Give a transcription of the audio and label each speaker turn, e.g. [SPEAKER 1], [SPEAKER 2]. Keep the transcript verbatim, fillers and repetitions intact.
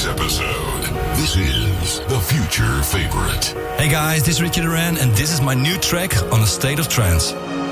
[SPEAKER 1] week's episode. This is the Future Favorite.
[SPEAKER 2] Hey guys, this is Richard Duran and this is my new track on A State of Trance.